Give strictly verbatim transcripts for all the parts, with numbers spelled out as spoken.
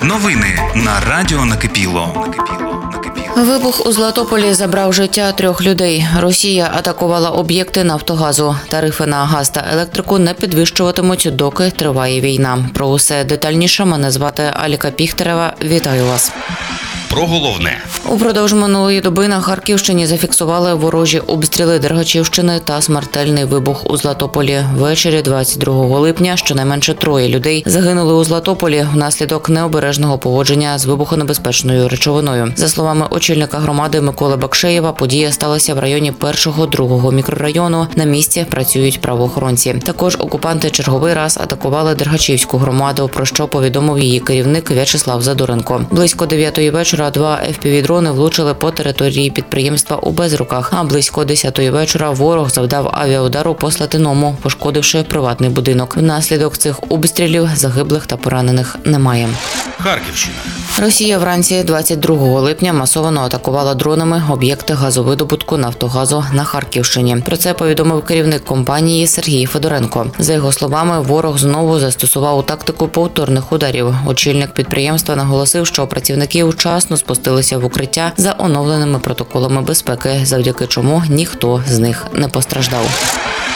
Новини на Радіо Накипіло. Вибух у Златополі забрав життя трьох людей. Росія атакувала об'єкти Нафтогазу. Тарифи на газ та електрику не підвищуватимуть, доки триває війна. Про усе детальніше мене звати Аліка Піхтерева. Вітаю вас. Про головне. Упродовж минулої доби на Харківщині зафіксували ворожі обстріли Дергачівщини та смертельний вибух у Златополі. Ввечері двадцять другого липня щонайменше троє людей загинули у Златополі внаслідок необережного поводження з вибухонебезпечною речовиною. За словами очільника громади Миколи Бакшеєва, подія сталася в районі першого-другого мікрорайону. На місці працюють правоохоронці. Також окупанти черговий раз атакували Дергачівську громаду, про що повідомив її керівник В'ячеслав Задоренко. Близько дев'ятої вечора два еф пі ві-дрони влучили по території підприємства у Безруках, а близько десятої вечора ворог завдав авіаудару по Слатиному, пошкодивши приватний будинок. Внаслідок цих обстрілів загиблих та поранених немає. Харківщина. Росія вранці двадцять другого липня масово атакувала дронами об'єкти газовидобутку Нафтогазу на Харківщині. Про це повідомив керівник компанії Сергій Федоренко. За його словами, ворог знову застосував тактику повторних ударів. Очільник підприємства наголосив, що працівники вчасно спустилися в укриття за оновленими протоколами безпеки, завдяки чому ніхто з них не постраждав.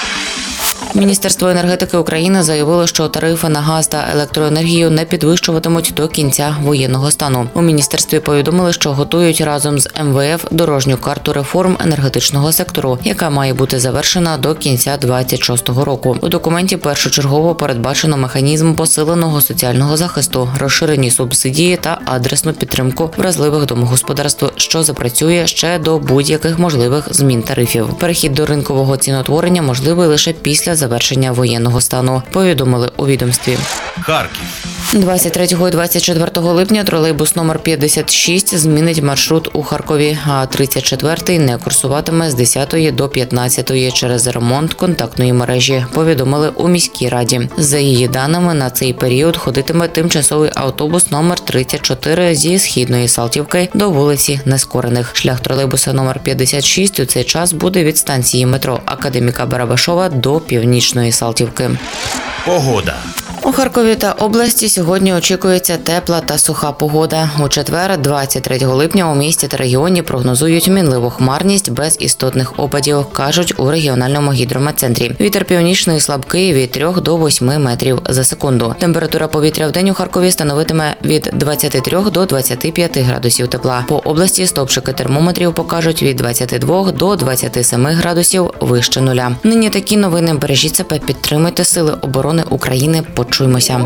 Міністерство енергетики України заявило, що тарифи на газ та електроенергію не підвищуватимуть до кінця воєнного стану. У міністерстві повідомили, що готують разом з ем ве еф дорожню карту реформ енергетичного сектору, яка має бути завершена до кінця двадцять шостого року. У документі першочергово передбачено механізм посиленого соціального захисту, розширені субсидії та адресну підтримку вразливих домогосподарств, що запрацює ще до будь-яких можливих змін тарифів. Перехід до ринкового ціноутворення можливий лише після завершення воєнного стану, повідомили у відомстві. Харків. двадцять третього і двадцять четвертого липня тролейбус номер п'ятдесят шість змінить маршрут у Харкові, а тридцять четвертий не курсуватиме з десятої до п'ятнадцятої через ремонт контактної мережі, повідомили у міській раді. За її даними, на цей період ходитиме тимчасовий автобус номер тридцять чотири зі Східної Салтівки до вулиці Нескорених. Шлях тролейбуса номер п'ятдесят шість у цей час буде від станції метро Академіка Барабашова до Північної Салтівки. Погода. У Харкові та області сьогодні очікується тепла та суха погода. У четвер, двадцять третього липня, у місті та регіоні прогнозують мінливу хмарність без істотних опадів, кажуть у регіональному гідрометцентрі. Вітер північний слабкий від трьох до восьми метрів за секунду. Температура повітря в день у Харкові становитиме від двадцяти трьох до двадцяти п'яти градусів тепла. По області стовпчики термометрів покажуть від двадцяти двох до двадцяти семи градусів вище нуля. Нині такі новини. Бережіть себе, підтримуйте Сили оборони України. Почуємося.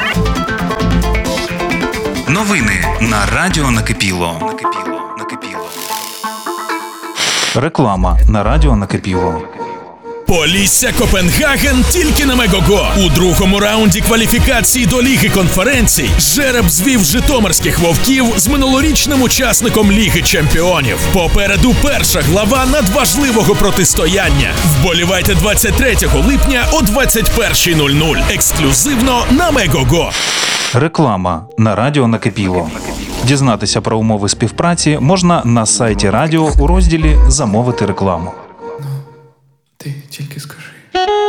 Новини на Радіо Накипіло. Реклама на Радіо Накипіло. Полісся Копенгаген тільки на Мегого. У другому раунді кваліфікації до Ліги конференцій жереб звів житомирських вовків з минулорічним учасником Ліги чемпіонів. Попереду перша глава надважливого протистояння. Вболівайте двадцять третього липня о двадцять перша нуль нуль. Ексклюзивно на Мегого. Реклама на Радіо Накипіло. Дізнатися про умови співпраці можна на сайті радіо у розділі «Замовити рекламу». Ти тільки скажи.